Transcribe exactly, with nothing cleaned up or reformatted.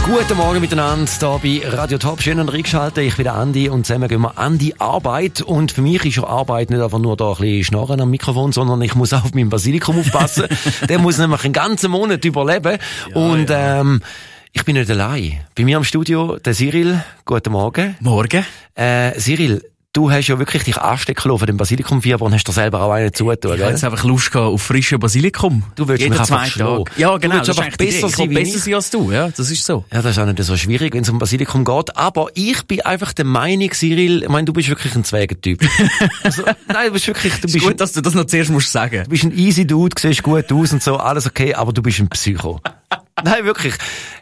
Guten Morgen miteinander, hier bei Radio Top. Schön und reingeschaltet. Ich bin der Andi und zusammen gehen wir an die Arbeit. Und für mich ist ja Arbeit nicht einfach nur da ein bisschen schnarren am Mikrofon, sondern ich muss auch auf meinen Basilikum aufpassen. Der muss nämlich einen ganzen Monat überleben. Ja, und ja. ähm, ich bin nicht allein. Bei mir am Studio der Cyril. Guten Morgen. Morgen. Äh, Cyril, du hast ja wirklich dich anstecken lassen von dem Basilikumfieber und hast dir selber auch einen zugetan. Ich habe jetzt einfach Lust gehabt auf frischen Basilikum. Du willst Jeden mich einfach schlagen. Ja, genau. Du willst einfach besser sein, besser sein als du, ja. Das ist so. Ja, das ist auch nicht so schwierig, wenn es um Basilikum geht. Aber ich bin einfach der Meinung, Cyril, ich meine, du bist wirklich ein Zwergentyp. Also, nein, du bist wirklich, du bist... Ist gut, dass du das noch zuerst musst sagen. Du bist ein easy Dude, siehst gut aus und so, alles okay, aber du bist ein Psycho. Nein, wirklich.